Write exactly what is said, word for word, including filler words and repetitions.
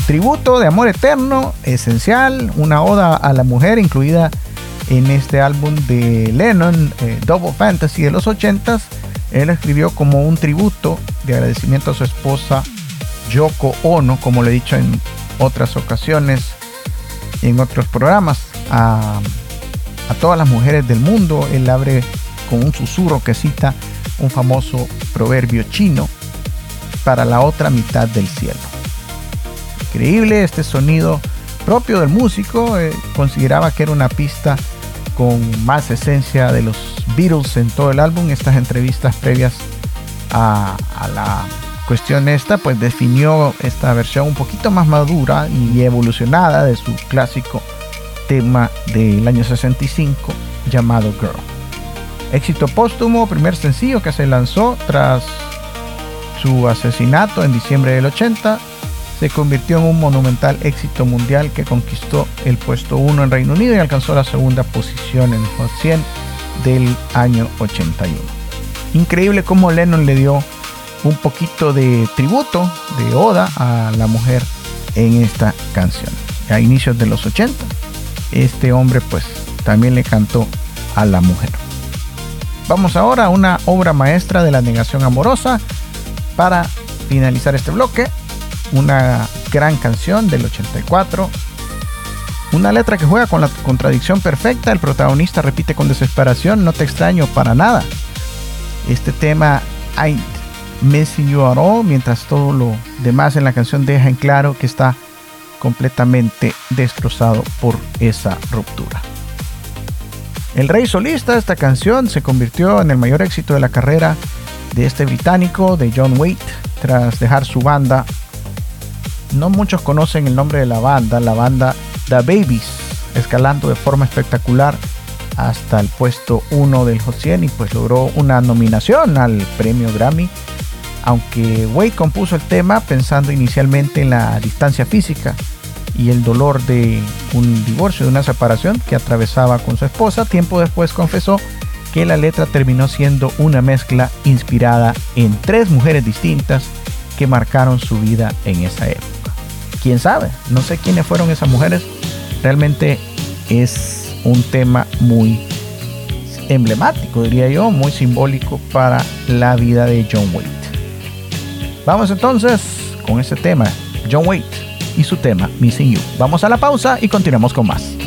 tributo de amor eterno, esencial, una oda a la mujer incluida en este álbum de Lennon, eh, Double Fantasy de los ochentas. Él escribió como un tributo de agradecimiento a su esposa Yoko Ono, como le he dicho en otras ocasiones, en otros programas, a, a todas las mujeres del mundo. Él abre con un susurro que cita un famoso proverbio chino: para la otra mitad del cielo. Increíble este sonido propio del músico. Eh, consideraba que era una pista con más esencia de los Beatles en todo el álbum. Estas entrevistas previas a, a la cuestión esta, pues definió esta versión un poquito más madura y evolucionada de su clásico tema del año sesenta y cinco llamado Girl. Éxito póstumo, primer sencillo que se lanzó tras su asesinato en diciembre del ochenta. Se convirtió en un monumental éxito mundial que conquistó el puesto uno en Reino Unido y alcanzó la segunda posición en el Hot cien del año ochenta y uno. Increíble cómo Lennon le dio un poquito de tributo, de oda a la mujer en esta canción. A inicios de los ochenta, este hombre pues también le cantó a la mujer. Vamos ahora a una obra maestra de la negación amorosa para finalizar este bloque. Una gran canción del ochenta y cuatro, una letra que juega con la contradicción perfecta. El protagonista repite con desesperación: no te extraño para nada. Este tema, I Missing You At All, mientras todo lo demás en la canción deja en claro que está completamente destrozado por esa ruptura. El rey solista de esta canción se convirtió en el mayor éxito de la carrera de este británico, de John Waite, tras dejar su banda. No muchos conocen el nombre de la banda, la banda The Babies, escalando de forma espectacular hasta el puesto uno del Hot cien y pues logró una nominación al premio Grammy. Aunque Waite compuso el tema pensando inicialmente en la distancia física y el dolor de un divorcio, de una separación que atravesaba con su esposa, tiempo después confesó que la letra terminó siendo una mezcla inspirada en tres mujeres distintas que marcaron su vida en esa época. ¿Quién sabe? No sé quiénes fueron esas mujeres. Realmente es un tema muy emblemático, diría yo, muy simbólico para la vida de John Waite. Vamos entonces con este tema, John Waite y su tema Missing You. Vamos a la pausa y continuamos con más.